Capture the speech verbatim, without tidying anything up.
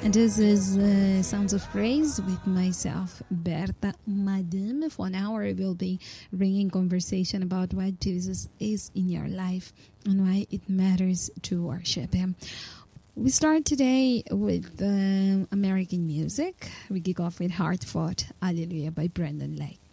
And this is uh, Sounds of Praise with myself, Berta Madame. For an hour, we'll be bringing conversation about why Jesus is in your life and why it matters to worship Him. We start today with uh, American music. We kick off with Heart Fought Hallelujah by Brendan Lake.